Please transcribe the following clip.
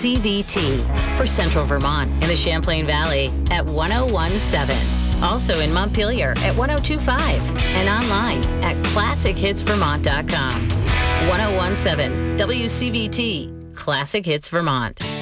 WCVT for Central Vermont and the Champlain Valley at 101.7. Also in Montpelier at 102.5 and online at classichitsvermont.com. 101.7 WCVT, Classic Hits Vermont.